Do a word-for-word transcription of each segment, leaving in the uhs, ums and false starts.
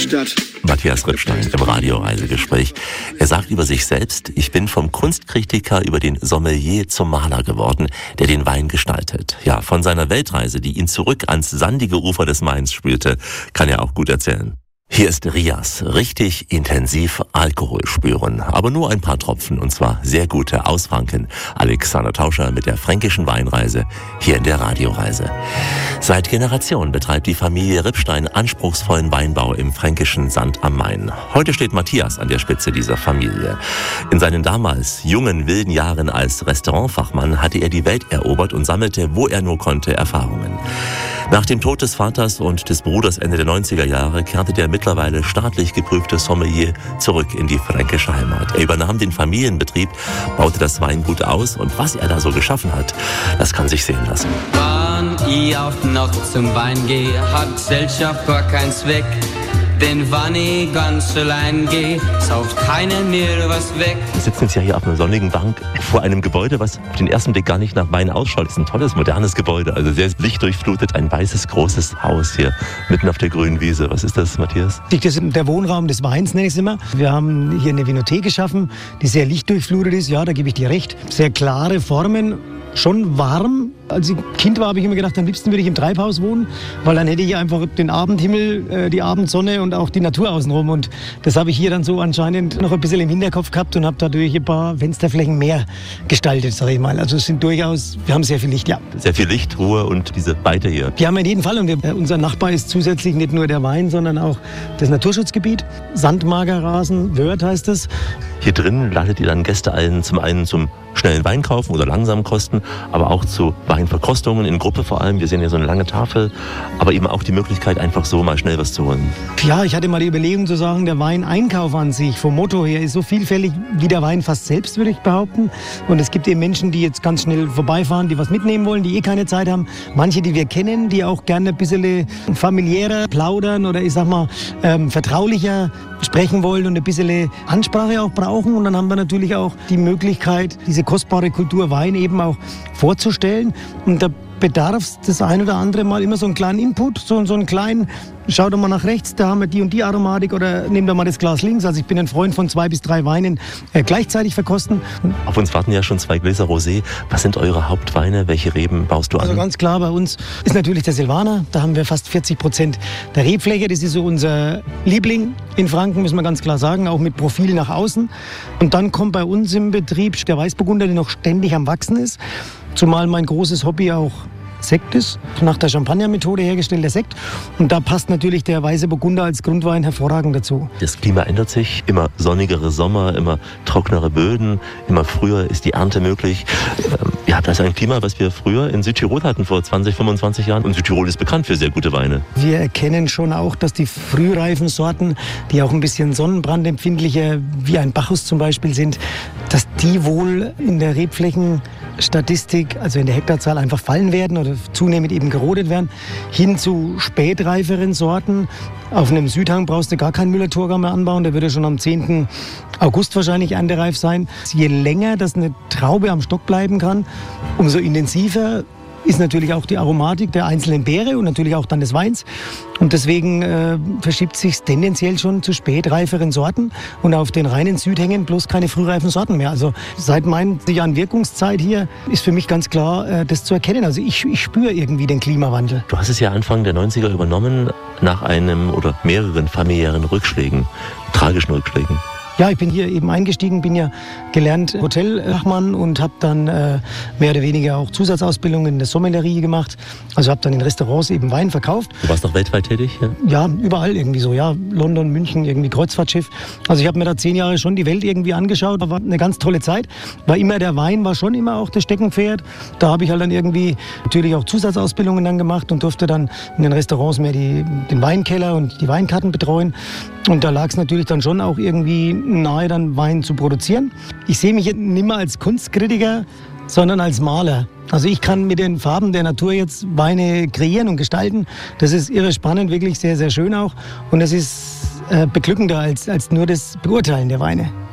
Stadt. Matthias Rippstein im Radioreisegespräch. Er sagt über sich selbst: Ich bin vom Kunstkritiker über den Sommelier zum Maler geworden, der den Wein gestaltet. Ja, von seiner Weltreise, die ihn zurück ans sandige Ufer des Mains spülte, kann er auch gut erzählen. Hier ist Rias. Richtig intensiv Alkohol spüren. Aber nur ein paar Tropfen, und zwar sehr gute aus Franken. Alexander Tauscher mit der fränkischen Weinreise hier in der Radioreise. Seit Generationen betreibt die Familie Rippstein anspruchsvollen Weinbau im fränkischen Sand am Main. Heute steht Matthias an der Spitze dieser Familie. In seinen damals jungen, wilden Jahren als Restaurantfachmann hatte er die Welt erobert und sammelte, wo er nur konnte, Erfahrungen. Nach dem Tod des Vaters und des Bruders Ende der neunziger Jahre kehrte der mittlerweile staatlich geprüfte Sommelier zurück in die fränkische Heimat. Er übernahm den Familienbetrieb, baute das Weingut aus, und was er da so geschaffen hat, das kann sich sehen lassen. Wann ich auch noch zum Wein gehe, hat Gesellschaft gar keinen Zweck. Denn wann ich ganz allein gehe, sauft keiner mir was weg. Wir sitzen jetzt ja hier auf einer sonnigen Bank vor einem Gebäude, was auf den ersten Blick gar nicht nach Wein ausschaut. Das ist ein tolles, modernes Gebäude, also sehr lichtdurchflutet. Ein weißes, großes Haus hier mitten auf der grünen Wiese. Was ist das, Matthias? Das ist der Wohnraum des Weins, nenne ich es immer. Wir haben hier eine Vinothek geschaffen, die sehr lichtdurchflutet ist. Ja, da gebe ich dir recht. Sehr klare Formen, schon warm. Als ich Kind war, habe ich immer gedacht, am liebsten würde ich im Treibhaus wohnen, weil dann hätte ich einfach den Abendhimmel, die Abendsonne und auch die Natur außenrum. Und das habe ich hier dann so anscheinend noch ein bisschen im Hinterkopf gehabt und habe dadurch ein paar Fensterflächen mehr gestaltet, sage ich mal. Also es sind durchaus, wir haben sehr viel Licht, ja. Sehr viel Licht, Ruhe und diese Weite hier. Die haben wir in jedem Fall. Und wir, unser Nachbar ist zusätzlich nicht nur der Wein, sondern auch das Naturschutzgebiet. Sandmagerrasen, Wörth heißt es. Hier drin ladet ihr dann Gäste ein, zum einen zum schnellen Wein kaufen oder langsam kosten, aber auch zu Weinverkostungen in Gruppe vor allem. Wir sehen hier so eine lange Tafel, aber eben auch die Möglichkeit, einfach so mal schnell was zu holen. Ja, ich hatte mal die Überlegung zu sagen, der Weineinkauf an sich vom Motto her ist so vielfältig wie der Wein fast selbst, würde ich behaupten. Und es gibt eben Menschen, die jetzt ganz schnell vorbeifahren, die was mitnehmen wollen, die eh keine Zeit haben. Manche, die wir kennen, die auch gerne ein bisschen familiärer plaudern oder ich sag mal ähm, vertraulicher sprechen wollen und ein bisschen Ansprache auch brauchen. Und dann haben wir natürlich auch die Möglichkeit, diese kostbare Kultur Wein eben auch vorzustellen. Und da bedarf das ein oder andere Mal immer so einen kleinen Input, so, so einen kleinen, schau doch mal nach rechts, da haben wir die und die Aromatik, oder nimm doch mal das Glas links. Also ich bin ein Freund von zwei bis drei Weinen äh, gleichzeitig verkosten. Auf uns warten ja schon zwei Gläser Rosé. Was sind eure Hauptweine? Welche Reben baust du an? Also ganz klar, bei uns ist natürlich der Silvaner. Da haben wir fast vierzig Prozent der Rebfläche. Das ist so unser Liebling in Franken, müssen wir ganz klar sagen, auch mit Profil nach außen. Und dann kommt bei uns im Betrieb der Weißburgunder, der noch ständig am Wachsen ist. Zumal mein großes Hobby auch Sekt ist, nach der Champagner-Methode hergestellter Sekt. Und da passt natürlich der weiße Burgunder als Grundwein hervorragend dazu. Das Klima ändert sich, immer sonnigere Sommer, immer trockenere Böden, immer früher ist die Ernte möglich. Ja, das ist ein Klima, was wir früher in Südtirol hatten, vor zwanzig, fünfundzwanzig Jahren. Und Südtirol ist bekannt für sehr gute Weine. Wir erkennen schon auch, dass die frühreifen Sorten, die auch ein bisschen sonnenbrandempfindlicher, wie ein Bacchus zum Beispiel sind, dass die wohl in der Rebflächenstatistik, also in der Hektarzahl, einfach fallen werden oder zunehmend eben gerodet werden, hin zu spätreiferen Sorten. Auf einem Südhang brauchst du gar keinen Müller-Thurgau mehr anbauen, der würde schon am zehnten August wahrscheinlich erntereif sein. Je länger das eine Traube am Stock bleiben kann, umso intensiver ist natürlich auch die Aromatik der einzelnen Beere und natürlich auch dann des Weins. Und deswegen äh, verschiebt sich tendenziell schon zu spätreiferen Sorten und auf den reinen Südhängen bloß keine frühreifen Sorten mehr. Also seit meinen Jahren Wirkungszeit hier ist für mich ganz klar, äh, das zu erkennen. Also ich, ich spüre irgendwie den Klimawandel. Du hast es ja Anfang der neunziger übernommen nach einem oder mehreren familiären Rückschlägen, tragischen Rückschlägen. Ja, ich bin hier eben eingestiegen, bin ja gelernt Hotelfachmann und habe dann äh, mehr oder weniger auch Zusatzausbildung in der Sommelerie gemacht. Also habe dann in Restaurants eben Wein verkauft. Du warst noch weltweit tätig? Ja, ja, überall irgendwie so. Ja, London, München, irgendwie Kreuzfahrtschiff. Also ich habe mir da zehn Jahre schon die Welt irgendwie angeschaut. War eine ganz tolle Zeit. War immer der Wein, war schon immer auch das Steckenpferd. Da habe ich halt dann irgendwie natürlich auch Zusatzausbildungen dann gemacht und durfte dann in den Restaurants mehr die, den Weinkeller und die Weinkarten betreuen. Und da lag es natürlich dann schon auch irgendwie nahe, dann Wein zu produzieren. Ich sehe mich nicht mehr als Kunstkritiker, sondern als Maler. Also ich kann mit den Farben der Natur jetzt Weine kreieren und gestalten. Das ist irre spannend, wirklich sehr, sehr schön auch. Und das ist äh, beglückender als, als nur das Beurteilen der Weine.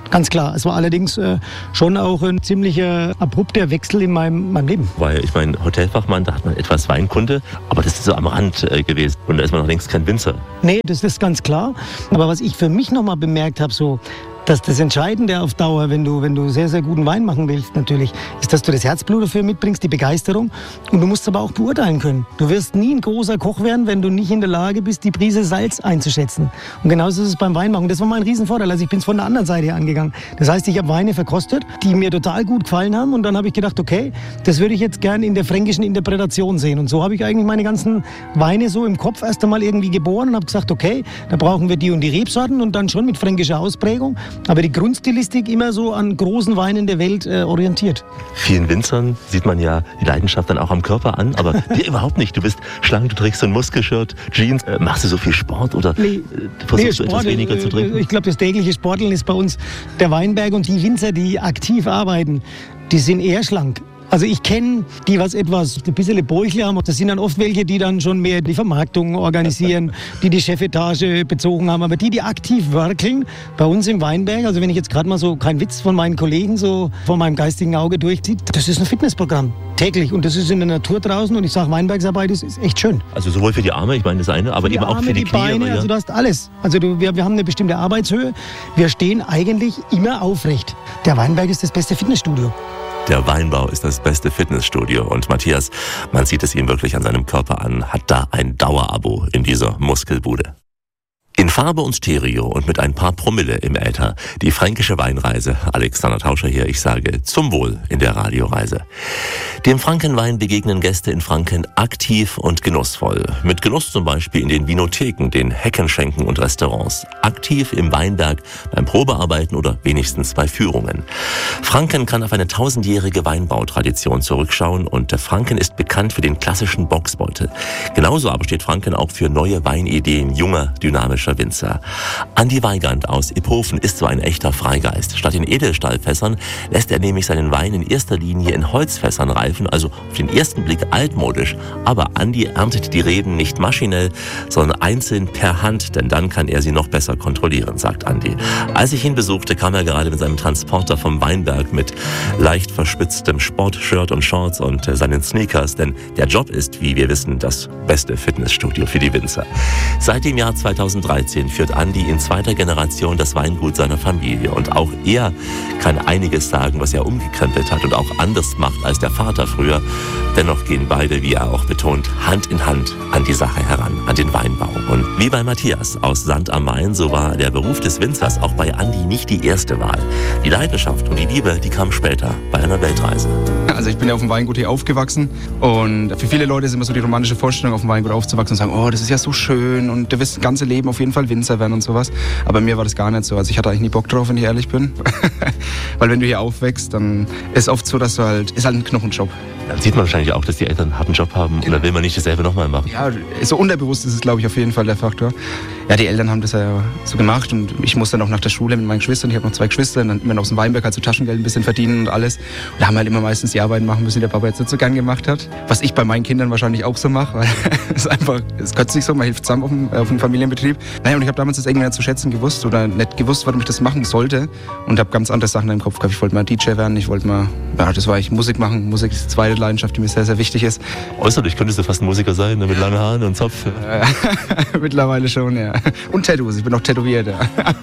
Ganz klar. Es war allerdings äh, schon auch ein ziemlicher abrupter Wechsel in meinem, meinem Leben. Weil ich meine, Hotelfachmann, da hat man etwas Weinkunde, aber das ist so am Rand äh, gewesen. Und da ist man noch längst kein Winzer. Nee, das ist ganz klar. Aber was ich für mich nochmal bemerkt habe, so, dass das Entscheidende auf Dauer, wenn du, wenn du sehr, sehr guten Wein machen willst, natürlich, ist, dass du das Herzblut dafür mitbringst, die Begeisterung. Und du musst es aber auch beurteilen können. Du wirst nie ein großer Koch werden, wenn du nicht in der Lage bist, die Prise Salz einzuschätzen. Und genauso ist es beim Weinmachen. Das war mein Riesenvorteil. Also ich bin es von der anderen Seite her angegangen. Das heißt, ich habe Weine verkostet, die mir total gut gefallen haben. Und dann habe ich gedacht, okay, das würde ich jetzt gerne in der fränkischen Interpretation sehen. Und so habe ich eigentlich meine ganzen Weine so im Kopf erst einmal irgendwie geboren und habe gesagt, okay, da brauchen wir die und die Rebsorten und dann schon mit fränkischer Ausprägung. Aber die Grundstilistik immer so an großen Weinen der Welt äh, orientiert. Vielen Winzern sieht man ja die Leidenschaft dann auch am Körper an, aber dir überhaupt nicht. Du bist schlank, du trägst so ein Muskelshirt, Jeans. Äh, machst du so viel Sport oder nee, äh, versuchst nee, du Sport, etwas weniger äh, zu trinken? Ich glaube, das tägliche Sporteln ist bei uns der Weinberg und die Winzer, die aktiv arbeiten, die sind eher schlank. Also ich kenne die, was etwas ein bisschen Bäuchle haben. Das sind dann oft welche, die dann schon mehr die Vermarktung organisieren, die die Chefetage bezogen haben. Aber die, die aktiv werkeln, bei uns im Weinberg, also wenn ich jetzt gerade mal so, kein Witz von meinen Kollegen so vor meinem geistigen Auge durchzieht, das ist ein Fitnessprogramm, täglich. Und das ist in der Natur draußen und ich sage, Weinbergsarbeit ist, ist echt schön. Also sowohl für die Arme, ich meine das eine, aber eben auch für die, die Knie. Beine, ja. Also du hast alles. Also du, wir, wir haben eine bestimmte Arbeitshöhe. Wir stehen eigentlich immer aufrecht. Der Weinberg ist das beste Fitnessstudio. Der Weinbau ist das beste Fitnessstudio und Matthias, man sieht es ihm wirklich an seinem Körper an, hat da ein Dauerabo in dieser Muskelbude. In Farbe und Stereo und mit ein paar Promille im Äther. Die fränkische Weinreise. Alexander Tauscher hier, ich sage zum Wohl in der Radioreise. Dem Frankenwein begegnen Gäste in Franken aktiv und genussvoll. Mit Genuss zum Beispiel in den Vinotheken, den Heckenschenken und Restaurants. Aktiv im Weinberg, beim Probearbeiten oder wenigstens bei Führungen. Franken kann auf eine tausendjährige Weinbautradition zurückschauen und der Franken ist bekannt für den klassischen Bocksbeutel. Genauso aber steht Franken auch für neue Weinideen junger, dynamischer Winzer. Andi Weigand aus Iphofen ist so ein echter Freigeist. Statt in Edelstahlfässern lässt er nämlich seinen Wein in erster Linie in Holzfässern reifen, also auf den ersten Blick altmodisch. Aber Andi erntet die Reben nicht maschinell, sondern einzeln per Hand, denn dann kann er sie noch besser kontrollieren, sagt Andi. Als ich ihn besuchte, kam er gerade mit seinem Transporter vom Weinberg mit leicht verspitztem Sportshirt und Shorts und seinen Sneakers, denn der Job ist, wie wir wissen, das beste Fitnessstudio für die Winzer. Seit dem Jahr zweitausenddreizehn führt Andi in zweiter Generation das Weingut seiner Familie. Und auch er kann einiges sagen, was er umgekrempelt hat und auch anders macht als der Vater früher. Dennoch gehen beide, wie er auch betont, Hand in Hand an die Sache heran, an den Weinbau. Und wie bei Matthias aus Sand am Main, so war der Beruf des Winzers auch bei Andi nicht die erste Wahl. Die Leidenschaft und die Liebe, die kam später bei einer Weltreise. Also ich bin ja auf dem Weingut hier aufgewachsen und für viele Leute ist immer so die romantische Vorstellung, auf dem Weingut aufzuwachsen und sagen, oh, das ist ja so schön und du wirst das ganze Leben auf jeden Fall Winzer werden und sowas. Aber mir war das gar nicht so. Also ich hatte eigentlich nie Bock drauf, wenn ich ehrlich bin. Weil wenn du hier aufwächst, dann ist oft so, dass du halt, ist halt ein Knochenjob. Dann sieht man wahrscheinlich auch, dass die Eltern einen harten Job haben. Genau. Oder will man nicht dasselbe nochmal machen? Ja, so unterbewusst ist es, glaube ich, auf jeden Fall der Faktor. Ja, die Eltern haben das ja so gemacht und ich musste dann auch nach der Schule mit meinen Geschwistern, ich habe noch zwei Geschwister, und dann immer noch aus dem Weinberg halt so Taschengeld ein bisschen verdienen und alles. Und da haben wir halt immer meistens die Arbeiten machen müssen, die der Papa jetzt nicht so gern gemacht hat. Was ich bei meinen Kindern wahrscheinlich auch so mache, weil es einfach, es gehört sich so, man hilft zusammen auf dem, auf dem Familienbetrieb. Naja, und ich habe damals das irgendwie nicht zu schätzen gewusst oder nicht gewusst, warum ich das machen sollte und habe ganz andere Sachen im Kopf gehabt. Ich wollte mal D J werden, ich wollte mal, ja, das war ich, Musik machen. Musik ist die zweite Leidenschaft, die mir sehr, sehr wichtig ist. Äußerlich könntest du fast ein Musiker sein, ne? Mit langen Haaren und Zopf. Mittlerweile schon, ja. Und Tattoos, ich bin auch tätowiert. Ja.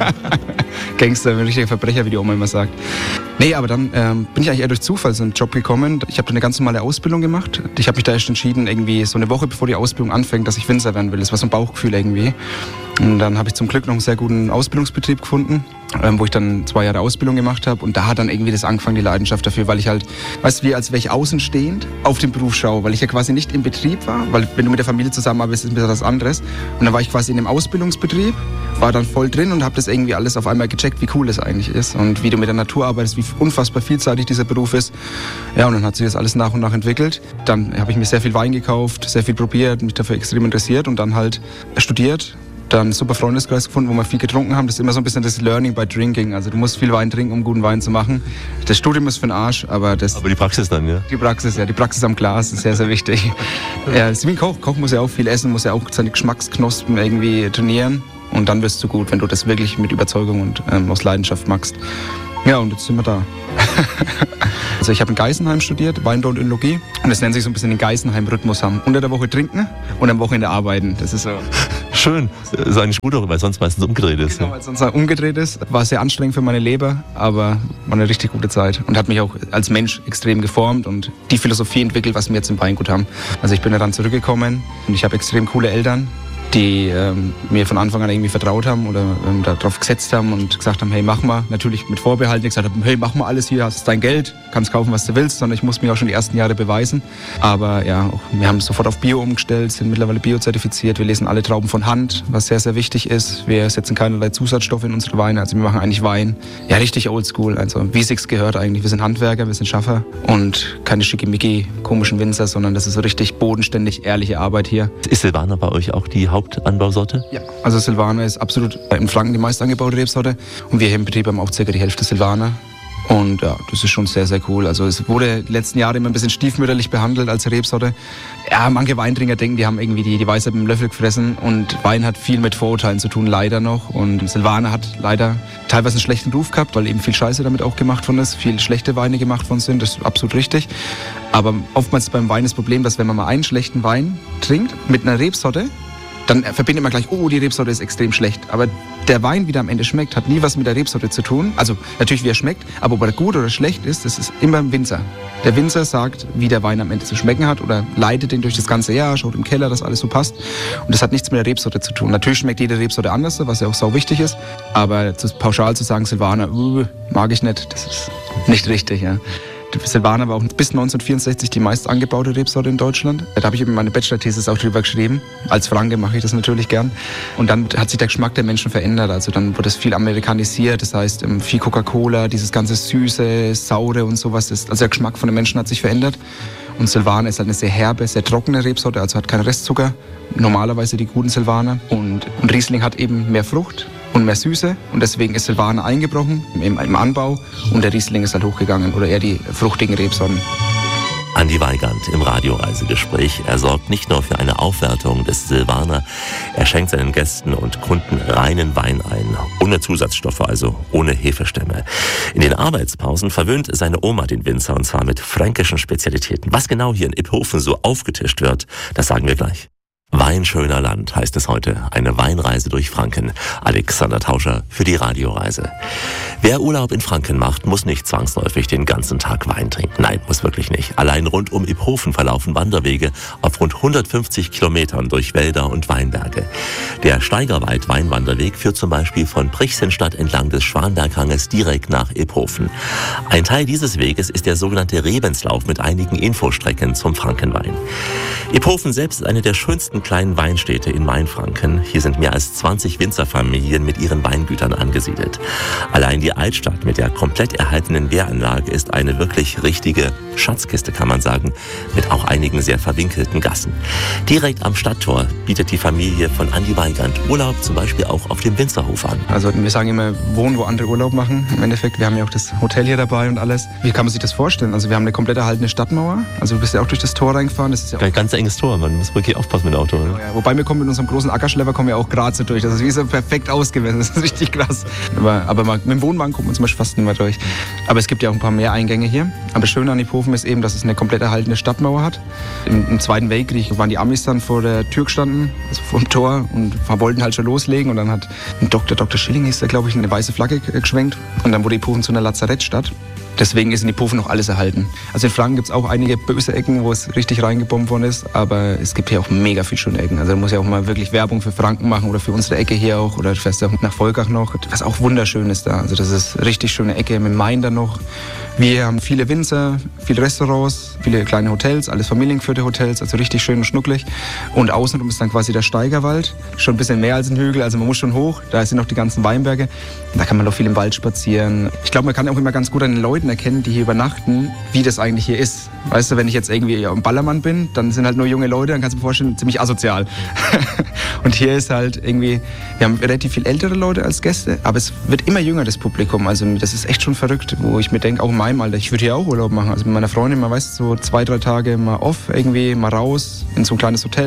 Gangster, ein richtiger Verbrecher, wie die Oma immer sagt. Nee, aber dann ähm, bin ich eigentlich eher durch Zufall so einen Job gekommen. Ich habe eine ganz normale Ausbildung gemacht. Ich habe mich da erst entschieden, irgendwie so eine Woche bevor die Ausbildung anfängt, dass ich Winzer werden will. Das war so ein Bauchgefühl irgendwie. Und dann habe ich zum Glück noch einen sehr guten Ausbildungsbetrieb gefunden, ähm, wo ich dann zwei Jahre Ausbildung gemacht habe. Und da hat dann irgendwie das angefangen, die Leidenschaft dafür, weil ich halt, weißt du, wie als wäre ich außenstehend auf den Beruf schaue, weil ich ja quasi nicht im Betrieb war, weil wenn du mit der Familie zusammenarbeitest, ist ein bisschen was anderes. Und dann war ich quasi in dem Ausbildungsbetrieb, war dann voll drin und habe das irgendwie alles auf einmal gecheckt, wie cool das eigentlich ist und wie du mit der Natur arbeitest, wie unfassbar vielseitig dieser Beruf ist. Ja, und dann hat sich das alles nach und nach entwickelt. Dann habe ich mir sehr viel Wein gekauft, sehr viel probiert, mich dafür extrem interessiert und dann halt studiert. Dann einen super Freundeskreis gefunden, wo wir viel getrunken haben. Das ist immer so ein bisschen das Learning by Drinking. Also du musst viel Wein trinken, um guten Wein zu machen. Das Studium ist für den Arsch, aber das... Aber die Praxis dann, ja? Die Praxis, ja. Die Praxis am Glas ist sehr, sehr wichtig. Ja, das ist wie ein Koch. Koch muss ja auch viel essen, muss ja auch seine Geschmacksknospen irgendwie trainieren. Und dann wirst du gut, wenn du das wirklich mit Überzeugung und ähm, aus Leidenschaft machst. Ja, und jetzt sind wir da. Also ich habe in Geisenheim studiert, Weinbau und Önologie. Und das nennt sich so ein bisschen den Geisenheim-Rhythmus haben. Unter der Woche trinken und am Wochenende arbeiten. Das ist so. Schön, so eine Spur, weil sonst meistens umgedreht ist. Genau, weil sonst umgedreht ist. War sehr anstrengend für meine Leber, aber war eine richtig gute Zeit. Und hat mich auch als Mensch extrem geformt und die Philosophie entwickelt, was wir jetzt im Weingut haben. Also ich bin dann zurückgekommen und ich habe extrem coole Eltern, die ähm, mir von Anfang an irgendwie vertraut haben oder ähm, darauf gesetzt haben und gesagt haben, hey, mach mal. Natürlich mit Vorbehalten, die gesagt haben, hey, mach mal alles hier, hast dein Geld, kannst kaufen, was du willst, sondern ich muss mich auch schon die ersten Jahre beweisen. Aber ja, auch, wir haben sofort auf Bio umgestellt, sind mittlerweile biozertifiziert, wir lesen alle Trauben von Hand, was sehr, sehr wichtig ist. Wir setzen keinerlei Zusatzstoffe in unsere Weine, also wir machen eigentlich Wein, ja, richtig oldschool, also wie es sich gehört eigentlich. Wir sind Handwerker, wir sind Schaffer und keine schickimicki komischen Winzer, sondern das ist so richtig bodenständig, ehrliche Arbeit hier. Ist Silvaner bei euch auch die Hauptanbausorte? Ja, also Silvaner ist absolut in Franken die meist angebaute Rebsorte und wir hier im Betrieb haben auch circa die Hälfte Silvaner. Und ja, das ist schon sehr, sehr cool. Also es wurde die letzten Jahre immer ein bisschen stiefmütterlich behandelt als Rebsorte. Ja, manche Weintrinker denken, die haben irgendwie die, die Weisheit mit dem Löffel gefressen und Wein hat viel mit Vorurteilen zu tun, leider noch. Und Silvaner hat leider teilweise einen schlechten Ruf gehabt, weil eben viel Scheiße damit auch gemacht worden ist, viel schlechte Weine gemacht worden sind, das ist absolut richtig. Aber oftmals ist beim Wein das Problem, dass wenn man mal einen schlechten Wein trinkt mit einer Rebsorte, dann verbindet man gleich, oh, die Rebsorte ist extrem schlecht. Aber der Wein, wie der am Ende schmeckt, hat nie was mit der Rebsorte zu tun. Also natürlich, wie er schmeckt, aber ob er gut oder schlecht ist, das ist immer ein Winzer. Der Winzer sagt, wie der Wein am Ende zu schmecken hat oder leitet den durch das ganze Jahr, schaut im Keller, dass alles so passt. Und das hat nichts mit der Rebsorte zu tun. Natürlich schmeckt jede Rebsorte anders, was ja auch sau wichtig ist. Aber zu, pauschal zu sagen, Silvaner, uh, mag ich nicht, das ist nicht richtig, ja. Silvaner war auch bis neunzehnhundertvierundsechzig die meist angebaute Rebsorte in Deutschland. Da habe ich eben meine Bachelor-Thesis auch drüber geschrieben. Als Franke mache ich das natürlich gern. Und dann hat sich der Geschmack der Menschen verändert. Also dann wurde es viel amerikanisiert. Das heißt, viel Coca-Cola, dieses ganze Süße, Saure und sowas. Das, also der Geschmack von den Menschen hat sich verändert. Und Silvaner ist halt eine sehr herbe, sehr trockene Rebsorte, also hat keinen Restzucker. Normalerweise die guten Silvaner. Und, und Riesling hat eben mehr Frucht und mehr Süße. Und deswegen ist Silvaner eingebrochen im, im Anbau. Und der Riesling ist halt hochgegangen. Oder eher die fruchtigen Rebsorten. Andi Weigand im Radioreisegespräch. Er sorgt nicht nur für eine Aufwertung des Silvaner, er schenkt seinen Gästen und Kunden reinen Wein ein. Ohne Zusatzstoffe, also ohne Hefestämme. In den Arbeitspausen verwöhnt seine Oma den Winzer und zwar mit fränkischen Spezialitäten. Was genau hier in Iphofen so aufgetischt wird, das sagen wir gleich. Weinschöner Land heißt es heute. Eine Weinreise durch Franken. Alexander Tauscher für die Radioreise. Wer Urlaub in Franken macht, muss nicht zwangsläufig den ganzen Tag Wein trinken. Nein, muss wirklich nicht. Allein rund um Iphofen verlaufen Wanderwege auf rund hundertfünfzig Kilometern durch Wälder und Weinberge. Der Steigerwald-Weinwanderweg führt zum Beispiel von Prichsenstadt entlang des Schwanberghanges direkt nach Iphofen. Ein Teil dieses Weges ist der sogenannte Rebenslauf mit einigen Infostrecken zum Frankenwein. Iphofen selbst ist eine der schönsten kleinen Weinstädte in Mainfranken. Hier sind mehr als zwanzig Winzerfamilien mit ihren Weingütern angesiedelt. Allein die Altstadt mit der komplett erhaltenen Wehranlage ist eine wirklich richtige Schatzkiste, kann man sagen, mit auch einigen sehr verwinkelten Gassen. Direkt am Stadttor bietet die Familie von Andi Weigand Urlaub zum Beispiel auch auf dem Winzerhof an. Also wir sagen immer, wohnen, wo andere Urlaub machen. Im Endeffekt, wir haben ja auch das Hotel hier dabei und alles. Wie kann man sich das vorstellen? Also wir haben eine komplett erhaltene Stadtmauer. Also du bist ja auch durch das Tor reingefahren. Das ist ja auch ein ganz enges Tor, man muss wirklich aufpassen mit dem Auto. Ja, wobei wir kommen mit unserem großen Ackerschlepper kommen ja auch gerade so durch. Das ist wie so perfekt ausgemessen. Das ist richtig krass. Aber, aber mit dem Wohnwagen kommt man zum Beispiel fast nicht mehr durch. Aber es gibt ja auch ein paar mehr Eingänge hier. Aber das Schöne an Iphofen ist eben, dass es eine komplett erhaltene Stadtmauer hat. Im, im Zweiten Weltkrieg waren die Amis dann vor der Tür gestanden, also vor dem Tor und wollten halt schon loslegen. Und dann hat ein Doktor, Doktor Schilling hieß der, glaube ich, eine weiße Flagge geschwenkt. Und dann wurde Iphofen zu einer Lazarettstadt. Deswegen ist in Iphofen noch alles erhalten. Also in Franken gibt es auch einige böse Ecken, wo es richtig reingebombt worden ist. Aber es gibt hier auch mega viel schöne Ecken. Also da muss ja auch mal wirklich Werbung für Franken machen oder für unsere Ecke hier auch. Oder du fährst ja nach Volkach noch, was auch wunderschön ist da. Also das ist eine richtig schöne Ecke mit Main dann noch. Wir haben viele Winzer, viele Restaurants, viele kleine Hotels, alles familiengeführte Hotels, also richtig schön und schnucklig. Und außenrum ist dann quasi der Steigerwald, schon ein bisschen mehr als ein Hügel, also man muss schon hoch, da sind noch die ganzen Weinberge. Da kann man doch viel im Wald spazieren. Ich glaube, man kann auch immer ganz gut an den Leuten erkennen, die hier übernachten, wie das eigentlich hier ist. Weißt du, wenn ich jetzt irgendwie am Ballermann bin, dann sind halt nur junge Leute, dann kannst du dir vorstellen, ziemlich asozial. Und hier ist halt irgendwie, wir haben relativ viel ältere Leute als Gäste, aber es wird immer jünger, das Publikum. Also das ist echt schon verrückt, wo ich mir denke, auch in meinem Alter, ich würde hier auch Urlaub machen. Also mit meiner Freundin, man weiß, so zwei, drei Tage mal off, irgendwie mal raus in so ein kleines Hotel.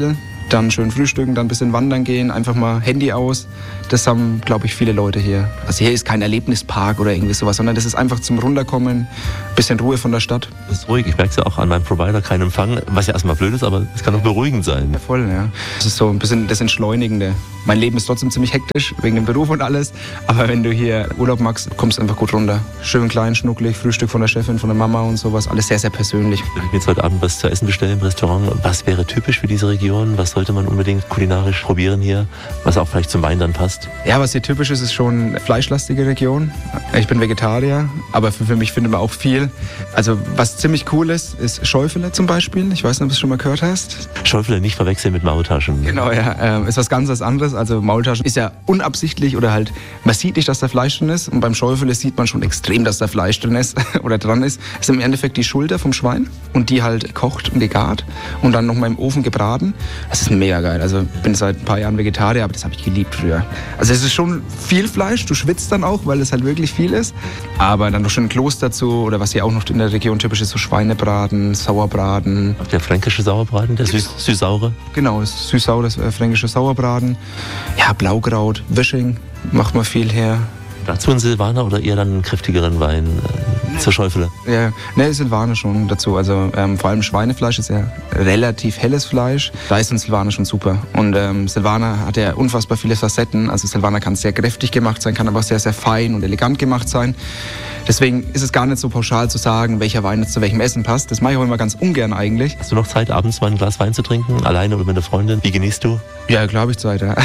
dann schön frühstücken, dann ein bisschen wandern gehen, einfach mal Handy aus. Das haben, glaube ich, viele Leute hier. Also hier ist kein Erlebnispark oder irgendwie sowas, sondern das ist einfach zum Runterkommen, bisschen Ruhe von der Stadt. Das ist ruhig. Ich merke es ja auch an meinem Provider, kein Empfang, was ja erstmal blöd ist, aber es kann auch beruhigend sein. Ja, voll, ja. Das ist so ein bisschen das Entschleunigende. Mein Leben ist trotzdem ziemlich hektisch, wegen dem Beruf und alles. Aber wenn du hier Urlaub machst, kommst du einfach gut runter. Schön klein, schnucklig, Frühstück von der Chefin, von der Mama und sowas. Alles sehr, sehr persönlich. Wenn ich mir jetzt heute Abend was zu essen bestelle im Restaurant, was wäre typisch für diese Region? Was sollte man unbedingt kulinarisch probieren hier? Was auch vielleicht zum Wein dann passt? Ja, was hier typisch ist, ist schon eine fleischlastige Region. Ich bin Vegetarier, aber für, für mich findet man auch viel. Also was ziemlich cool ist, ist Schäufele zum Beispiel. Ich weiß nicht, ob du es schon mal gehört hast. Schäufele nicht verwechseln mit Maultaschen. Genau, ja. Ähm, ist was ganz was anderes. Also Maultaschen ist ja unabsichtlich oder halt, man sieht nicht, dass da Fleisch drin ist. Und beim Schäufele sieht man schon extrem, dass da Fleisch drin ist oder dran ist. Das ist im Endeffekt die Schulter vom Schwein und die halt gekocht und gegart und dann nochmal im Ofen gebraten. Das ist mega geil. Also ich bin seit ein paar Jahren Vegetarier, aber das habe ich geliebt früher. Also es ist schon viel Fleisch, du schwitzt dann auch, weil es halt wirklich viel ist. Aber dann noch schon ein Kloß dazu oder was hier auch noch in der Region typisch ist, so Schweinebraten, Sauerbraten. Der fränkische Sauerbraten, der süß, süß-saure? Genau, süß-saures äh, fränkische Sauerbraten. Ja, Blaukraut, Wisching macht man viel her. Dazu ein Silvaner oder eher dann einen kräftigeren Wein äh, zur Schäufele? Ja, ne, Silvaner schon dazu. Also ähm, vor allem Schweinefleisch ist ja relativ helles Fleisch. Da ist ein Silvaner schon super. Und ähm, Silvaner hat ja unfassbar viele Facetten. Also Silvaner kann sehr kräftig gemacht sein, kann aber auch sehr, sehr fein und elegant gemacht sein. Deswegen ist es gar nicht so pauschal zu sagen, welcher Wein jetzt zu welchem Essen passt. Das mache ich auch immer ganz ungern eigentlich. Hast du noch Zeit, abends mal ein Glas Wein zu trinken? Alleine oder mit einer Freundin? Wie genießt du? Ja, klar habe ich Zeit, ja.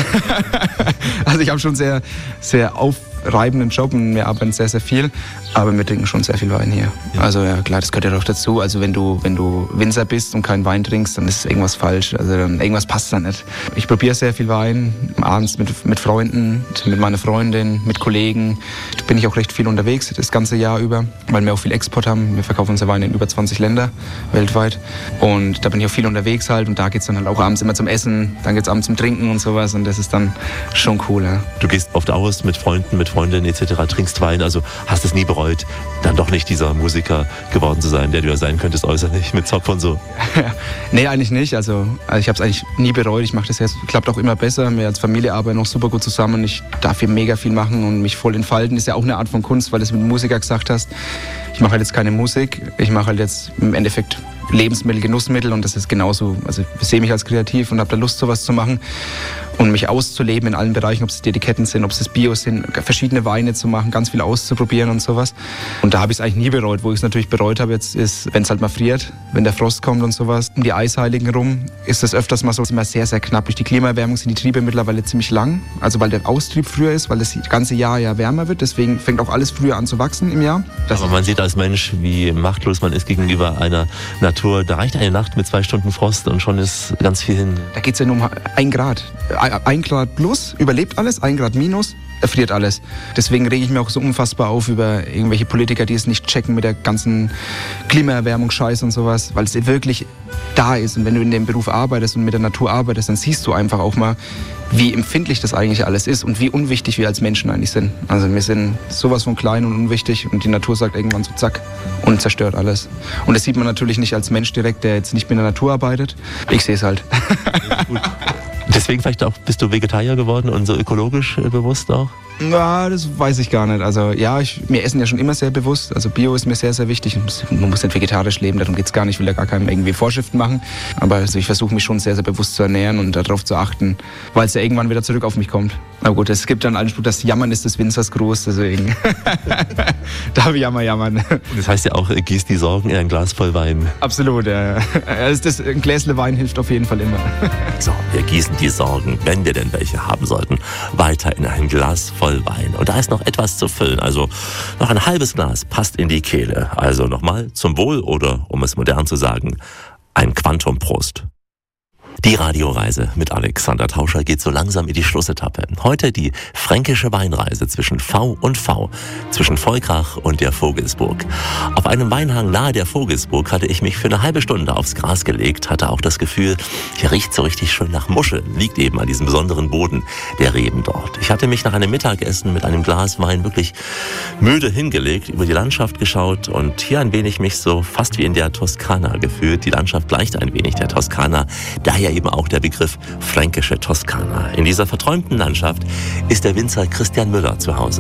Also ich habe schon sehr, sehr aufreibenden Job und wir arbeiten sehr, sehr viel. Aber wir trinken schon sehr viel Wein hier. Ja. Also ja, klar, das gehört ja doch dazu. Also wenn du, wenn du Winzer bist und keinen Wein trinkst, dann ist irgendwas falsch. Also dann, irgendwas passt da nicht. Ich probiere sehr viel Wein, abends mit, mit Freunden, mit meiner Freundin, mit Kollegen. Da bin ich auch recht viel unterwegs das ganze Jahr über, weil wir auch viel Export haben. Wir verkaufen unsere Weine in über zwanzig Länder weltweit. Und da bin ich auch viel unterwegs halt. Und da geht es dann halt auch abends immer zum Essen, dann geht es abends zum Trinken und sowas. Und das ist dann schon cool. Ja. Du gehst oft aus mit Freunden, mit Freundinnen et cetera, trinkst Wein, also hast es nie bereut, dann doch nicht dieser Musiker geworden zu sein, der du ja sein könntest äußerlich mit Zopf und so. Nee, eigentlich nicht. Also, also ich habe es eigentlich nie bereut. Ich mache das jetzt, klappt auch immer besser. Wir als Familie arbeiten noch super gut zusammen. Ich darf hier mega viel machen und mich voll entfalten. Ist ja auch eine Art von Kunst, weil du es mit dem Musiker gesagt hast. Ich mache halt jetzt keine Musik. Ich mache halt jetzt im Endeffekt Lebensmittel, Genussmittel und das ist genauso. Also ich sehe mich als kreativ und habe da Lust, sowas zu machen und mich auszuleben in allen Bereichen, ob es die Etiketten sind, ob es das Bio sind, verschiedene Weine zu machen, ganz viel auszuprobieren und sowas. Und da habe ich es eigentlich nie bereut. Wo ich es natürlich bereut habe jetzt ist, wenn es halt mal friert, wenn der Frost kommt und sowas. Um die Eisheiligen rum ist das öfters mal so, ist immer sehr, sehr knapp. Durch die Klimaerwärmung sind die Triebe mittlerweile ziemlich lang, also weil der Austrieb früher ist, weil das ganze Jahr ja wärmer wird. Deswegen fängt auch alles früher an zu wachsen im Jahr. Das Aber man sieht als Mensch, wie machtlos man ist gegenüber einer Natur. Da reicht eine Nacht mit zwei Stunden Frost und schon ist ganz viel hin. Da geht es ja nur um ein Grad. Ein Grad plus, überlebt alles, ein Grad minus, erfriert alles. Deswegen rege ich mich auch so unfassbar auf über irgendwelche Politiker, die es nicht checken mit der ganzen Klimaerwärmung-Scheiß und sowas, weil es wirklich da ist. Und wenn du in dem Beruf arbeitest und mit der Natur arbeitest, dann siehst du einfach auch mal, wie empfindlich das eigentlich alles ist und wie unwichtig wir als Menschen eigentlich sind. Also wir sind sowas von klein und unwichtig und die Natur sagt irgendwann so zack und zerstört alles. Und das sieht man natürlich nicht als Mensch direkt, der jetzt nicht mit der Natur arbeitet. Ich sehe es halt. Gut. Deswegen vielleicht auch bist du Vegetarier geworden und so ökologisch äh, bewusst auch? Na, das weiß ich gar nicht. Also ja, ich, wir essen ja schon immer sehr bewusst. Also Bio ist mir sehr, sehr wichtig. Man muss nicht vegetarisch leben, darum geht es gar nicht. Ich will ja gar keine irgendwie Vorschriften machen. Aber also ich versuche mich schon sehr, sehr bewusst zu ernähren und darauf zu achten, weil es ja irgendwann wieder zurück auf mich kommt. Aber gut, es gibt dann allen Spruch, das Jammern ist des Winzers groß, deswegen darf ich ja mal jammern. Das heißt ja auch, gieß die Sorgen in ein Glas voll Wein. Absolut, ja. Das, das, ein Gläsle Wein hilft auf jeden Fall immer. So, wir gießen die Sorgen, wenn wir denn welche haben sollten, weiter in ein Glas voll Wein. Und da ist noch etwas zu füllen, also noch ein halbes Glas passt in die Kehle. Also nochmal zum Wohl oder, um es modern zu sagen, ein Quantum Prost. Die Radioreise mit Alexander Tauscher geht so langsam in die Schlussetappe. Heute die fränkische Weinreise zwischen V und V, zwischen Volkach und der Vogelsburg. Auf einem Weinhang nahe der Vogelsburg hatte ich mich für eine halbe Stunde aufs Gras gelegt, hatte auch das Gefühl, hier riecht so richtig schön nach Muscheln, liegt eben an diesem besonderen Boden der Reben dort. Ich hatte mich nach einem Mittagessen mit einem Glas Wein wirklich müde hingelegt, über die Landschaft geschaut und hier ein wenig mich so fast wie in der Toskana gefühlt. Die Landschaft gleicht ein wenig der Toskana, daher eben auch der Begriff fränkische Toskana. In dieser verträumten Landschaft ist der Winzer Christian Müller zu Hause.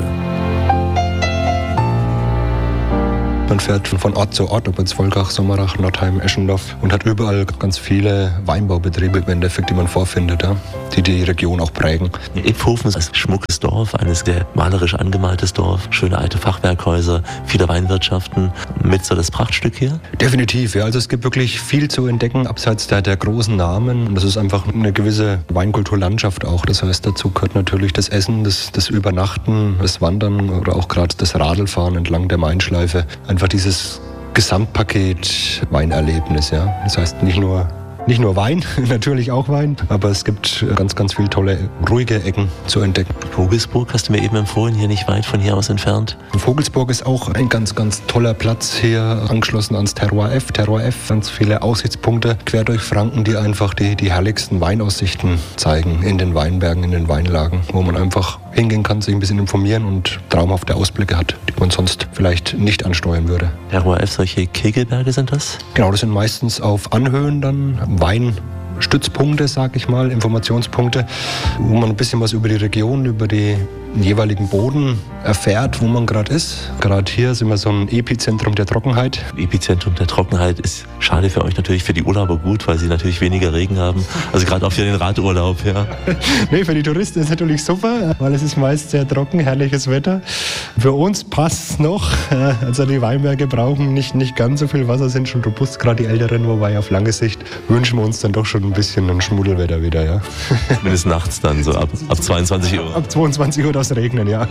Man fährt von Ort zu Ort, ob jetzt Volkach, Sommerach, Nottheim, Eschendorf und hat überall ganz viele Weinbaubetriebe im Endeffekt, die man vorfindet, ja, die die Region auch prägen. Iphofen ist ein schmuckes Dorf, ein sehr malerisch angemaltes Dorf, schöne alte Fachwerkhäuser, viele Weinwirtschaften. Mit so das Prachtstück hier? Definitiv, ja. Also es gibt wirklich viel zu entdecken, abseits der, der großen Namen. Und das ist einfach eine gewisse Weinkulturlandschaft auch. Das heißt, dazu gehört natürlich das Essen, das, das Übernachten, das Wandern oder auch gerade das Radlfahren entlang der Mainschleife. Einfach dieses Gesamtpaket Weinerlebnis, ja. Das heißt nicht nur Nicht nur Wein, natürlich auch Wein, aber es gibt ganz, ganz viele tolle, ruhige Ecken zu entdecken. Vogelsburg hast du mir eben empfohlen, hier nicht weit von hier aus entfernt. Vogelsburg ist auch ein ganz, ganz toller Platz hier, angeschlossen ans Terroir F. Terroir F, ganz viele Aussichtspunkte quer durch Franken, die einfach die, die herrlichsten Weinaussichten zeigen in den Weinbergen, in den Weinlagen, wo man einfach hingehen kann, sich ein bisschen informieren und traumhafte Ausblicke hat, die man sonst vielleicht nicht ansteuern würde. Terroir F, solche Kegelberge sind das? Genau, das sind meistens auf Anhöhen dann Weinstützpunkte, sag ich mal, Informationspunkte, wo man ein bisschen was über die Region, über die jeweiligen Boden erfährt, wo man gerade ist. Gerade hier sind wir so ein Epizentrum der Trockenheit. Epizentrum der Trockenheit ist schade für euch natürlich, für die Urlauber gut, weil sie natürlich weniger Regen haben. Also gerade auch für den Radurlaub, ja. Nee, für die Touristen ist es natürlich super, weil es ist meist sehr trocken, herrliches Wetter. Für uns passt es noch. Also die Weinberge brauchen nicht, nicht ganz so viel Wasser, sind schon robust, gerade die Älteren, wobei auf lange Sicht wünschen wir uns dann doch schon ein bisschen ein Schmuddelwetter wieder, ja. Zumindest nachts dann, so ab, ab zweiundzwanzig Uhr. Ab zweiundzwanzig Uhr darf es regnen, ja.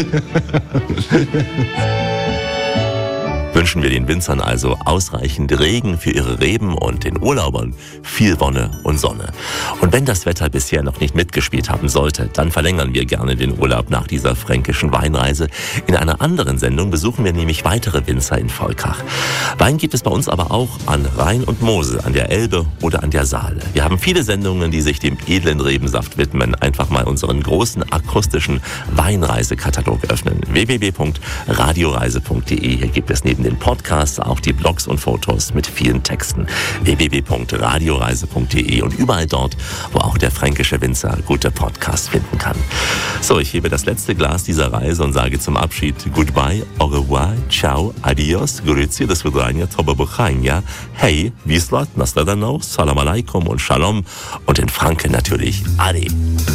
Wünschen wir den Winzern also ausreichend Regen für ihre Reben und den Urlaubern viel Wonne und Sonne. Und wenn das Wetter bisher noch nicht mitgespielt haben sollte, dann verlängern wir gerne den Urlaub nach dieser fränkischen Weinreise. In einer anderen Sendung besuchen wir nämlich weitere Winzer in Volkach. Wein gibt es bei uns aber auch an Rhein und Mosel, an der Elbe oder an der Saale. Wir haben viele Sendungen, die sich dem edlen Rebensaft widmen. Einfach mal unseren großen akustischen Weinreisekatalog öffnen. w w w punkt radioreise punkt de. Hier gibt es neben den Podcasts auch die Blogs und Fotos mit vielen Texten. w w w punkt radioreise punkt de und überall dort, wo auch der fränkische Winzer gute Podcasts finden kann. So, ich hebe das letzte Glas dieser Reise und sage zum Abschied Goodbye, au revoir, ciao, adios, grüezi, do svidania, toba buchania, hey, wislat, nasledano, salam alaikum und shalom und in Franken natürlich ade.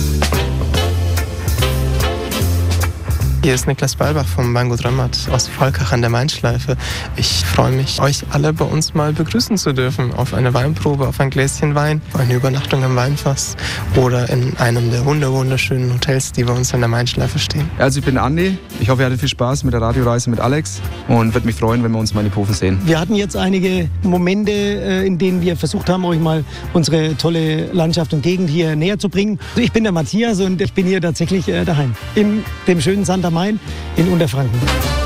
Hier ist Niklas Balbach vom Weingut Römmert aus Volkach an der Mainschleife. Ich freue mich, euch alle bei uns mal begrüßen zu dürfen. Auf eine Weinprobe, auf ein Gläschen Wein, auf eine Übernachtung am Weinfass oder in einem der wunderschönen Hotels, die bei uns an der Mainschleife stehen. Also ich bin Andi. Ich hoffe, ihr hattet viel Spaß mit der Radioreise mit Alex und würde mich freuen, wenn wir uns mal in Iphofen sehen. Wir hatten jetzt einige Momente, in denen wir versucht haben, euch mal unsere tolle Landschaft und Gegend hier näher zu bringen. Ich bin der Matthias und ich bin hier tatsächlich daheim. In dem schönen Santa Main in Unterfranken.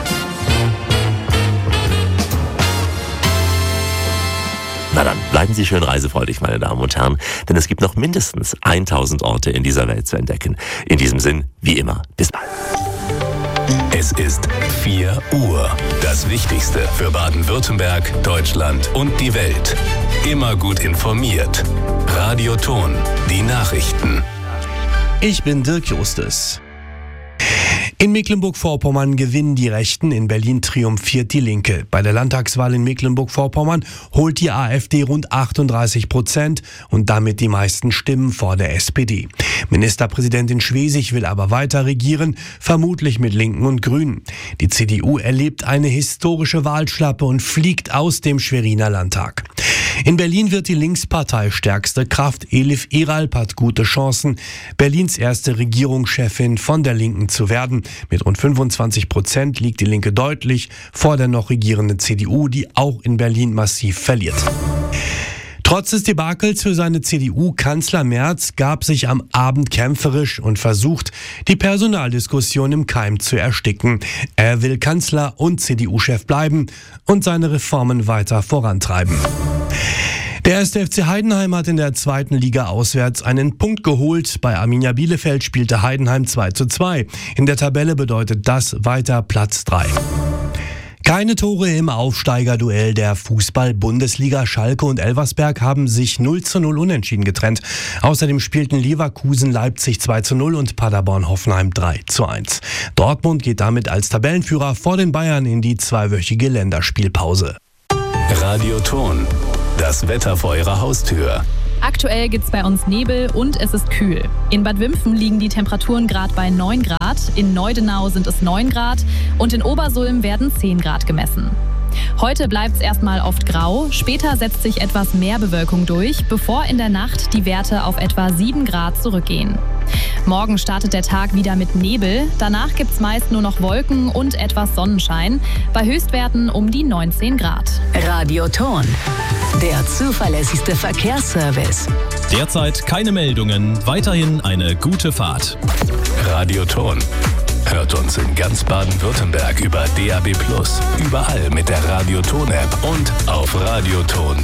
Na dann, bleiben Sie schön reisefreudig, meine Damen und Herren, denn es gibt noch mindestens tausend Orte in dieser Welt zu entdecken. In diesem Sinn, wie immer, bis bald. Es ist vier Uhr. Das Wichtigste für Baden-Württemberg, Deutschland und die Welt. Immer gut informiert. Radio Ton, die Nachrichten. Ich bin Dirk Justus. In Mecklenburg-Vorpommern gewinnen die Rechten, in Berlin triumphiert die Linke. Bei der Landtagswahl in Mecklenburg-Vorpommern holt die AfD rund achtunddreißig Prozent und damit die meisten Stimmen vor der S P D. Ministerpräsidentin Schwesig will aber weiter regieren, vermutlich mit Linken und Grünen. Die C D U erlebt eine historische Wahlschlappe und fliegt aus dem Schweriner Landtag. In Berlin wird die Linkspartei stärkste Kraft. Elif Eralp hat gute Chancen, Berlins erste Regierungschefin von der Linken zu werden. Mit rund fünfundzwanzig Prozent liegt die Linke deutlich vor der noch regierenden C D U, die auch in Berlin massiv verliert. Trotz des Debakels für seine C D U, Kanzler Merz gab sich am Abend kämpferisch und versucht, die Personaldiskussion im Keim zu ersticken. Er will Kanzler und C D U-Chef bleiben und seine Reformen weiter vorantreiben. Der erste F C Heidenheim hat in der zweiten Liga auswärts einen Punkt geholt. Bei Arminia Bielefeld spielte Heidenheim zwei zu zwei. In der Tabelle bedeutet das weiter Platz drei. Keine Tore im Aufsteigerduell der Fußball-Bundesliga. Schalke und Elversberg haben sich null zu null unentschieden getrennt. Außerdem spielten Leverkusen Leipzig zwei zu null und Paderborn Hoffenheim drei zu eins. Dortmund geht damit als Tabellenführer vor den Bayern in die zweiwöchige Länderspielpause. Radioton, das Wetter vor Ihrer Haustür. Aktuell gibt's bei uns Nebel und es ist kühl. In Bad Wimpfen liegen die Temperaturen gerade bei neun Grad, in Neudenau sind es neun Grad und in Obersulm werden zehn Grad gemessen. Heute bleibt es erstmal oft grau, später setzt sich etwas mehr Bewölkung durch, bevor in der Nacht die Werte auf etwa sieben Grad zurückgehen. Morgen startet der Tag wieder mit Nebel, danach gibt's meist nur noch Wolken und etwas Sonnenschein, bei Höchstwerten um die neunzehn Grad. Radioton, der zuverlässigste Verkehrsservice. Derzeit keine Meldungen, weiterhin eine gute Fahrt. Radioton. Hört uns in ganz Baden-Württemberg über D A B plus, überall mit der Radioton-App und auf radioton